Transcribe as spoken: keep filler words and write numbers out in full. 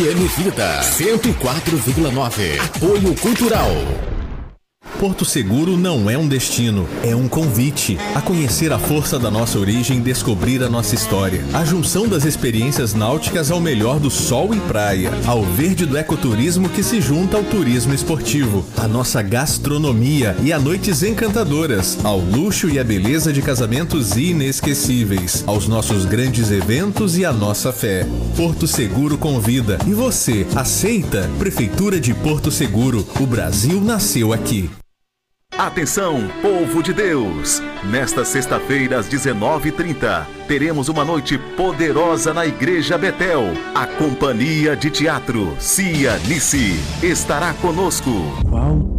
M Vida cento e quatro vírgula nove. Apoio Cultural. Porto Seguro não é um destino, é um convite a conhecer a força da nossa origem e descobrir a nossa história. A junção das experiências náuticas ao melhor do sol e praia, ao verde do ecoturismo que se junta ao turismo esportivo, a nossa gastronomia e a noites encantadoras, ao luxo e a beleza de casamentos inesquecíveis, aos nossos grandes eventos e a nossa fé. Porto Seguro convida. E você, aceita? Prefeitura de Porto Seguro. O Brasil nasceu aqui. Atenção, povo de Deus! Nesta sexta-feira, às dezenove e trinta, teremos uma noite poderosa na Igreja Betel. A Companhia de Teatro Cia Nice estará conosco. Qual